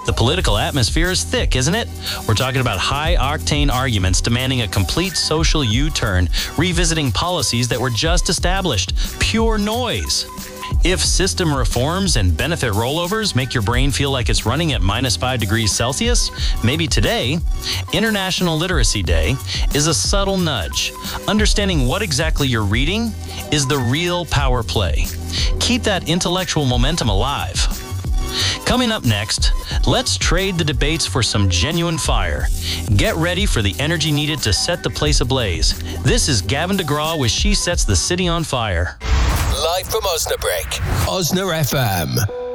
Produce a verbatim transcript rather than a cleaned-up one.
The political atmosphere is thick, isn't it? We're talking about high-octane arguments demanding a complete social U-turn, revisiting policies that were just established. Pure noise. If system reforms and benefit rollovers make your brain feel like it's running at minus five degrees Celsius, maybe today, International Literacy Day, is a subtle nudge. Understanding what exactly you're reading is the real power play. Keep that intellectual momentum alive. Coming up next, let's trade the debates for some genuine fire. Get ready for the energy needed to set the place ablaze. This is Gavin DeGraw with She Sets the City on Fire. Live from Osnabrück, Osna F M.